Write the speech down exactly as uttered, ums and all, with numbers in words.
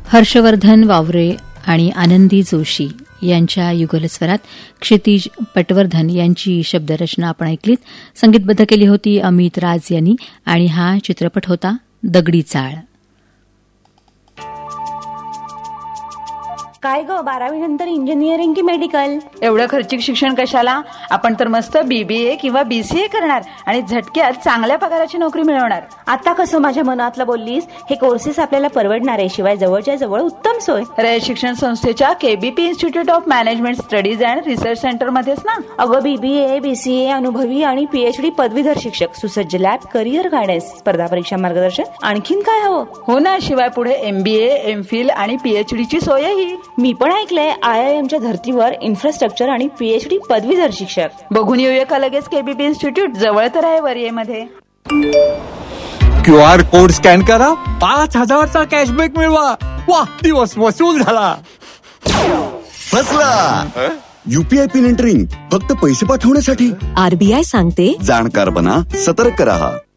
हर्षवर्धन वावरे आणि आनंदी जोशी यांच्या युगलस्वरात क्षितिज पटवर्धन यांची शब्दरचना आपण ऐकलीत. संगीतबद्ध केली होती अमित राज यांनी आणि हा चित्रपट होता दगडी चाळ. काय ग, बारावी नंतर इंजिनिअरिंग की मेडिकल? एवढं खर्चिक शिक्षण कशाला? आपण तर मस्त बीबीए किंवा बीसीए करणार आणि झटक्यात चांगल्या पगाराची नोकरी मिळवणार. आता कसं माझ्या मनातलं बोललीस? हे कोर्सेस आपल्याला परवडणार आहे, शिवाय जवळच्या जवळ उत्तम सोय. रयत शिक्षण संस्थेच्या KBP institute of management studies and research centre मध्येच ना. अगं, बीबीए बीसीए अनुभवी आणि पीएचडी पदवीधर शिक्षक, सुसज्ज लॅब, करिअर गायडन्स, स्पर्धा परीक्षा मार्गदर्शन, आणखीन काय हवं? हो ना, शिवाय पुढे एमबीए, एमफिल आणि पीएचडीची सोयही. मी पण ऐकलंय आय आय एमच्या धर्तीवर इन्फ्रास्ट्रक्चर आणि पीएचडी पदवीधर शिक्षक. बघून येऊया का लगेच केबीपी इन्स्टिट्यूट? जवळ तर आहे वरियेमध्ये. क्यू आर कोड स्कॅन करा, पाच हजारचा कॅशबॅक मिळवा. वा, दिवस वसूल झाला. फसला. यूपीआय पिन एंटरिंग फक्त पैसे पाठवण्यासाठी. आरबीआय सांगते, जाणकार बना, सतर्क रहा.